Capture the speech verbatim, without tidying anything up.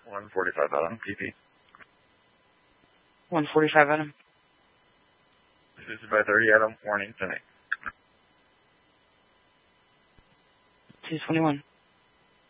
one forty-five Adam, P P. one forty-five Adam. sixty-five thirty Adam, warning tonight. two twenty-one.